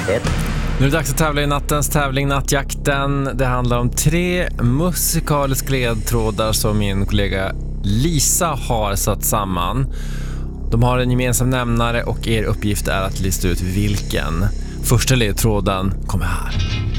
1. Nu är det dags att tävla i nattens tävling, Nattjakten. Det handlar om 3 musikaliska ledtrådar som min kollega Lisa har satt samman. De har en gemensam nämnare och er uppgift är att lista ut vilken. Första ledtråden kommer här.